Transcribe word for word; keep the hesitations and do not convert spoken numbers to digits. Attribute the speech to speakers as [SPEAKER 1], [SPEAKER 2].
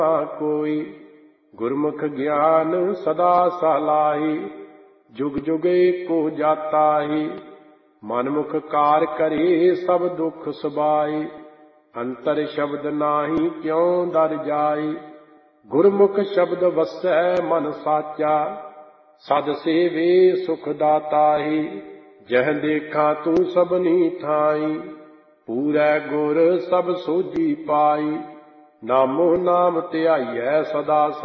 [SPEAKER 1] कोई। गुरमुख ज्ञान सदा सलाही, जुग जुग एको जाता ही। मनमुख कार करे सब दुख सुबाई, अंतर शब्द नाही क्यों दर जाई। गुरमुख शब्द वसै मन साचा, सद सेवे सुख दाता ही। जह देखा तू सबनी थाई, पूरै गुर सब सोझी पाई। नामो नाम ध्याइयै सदा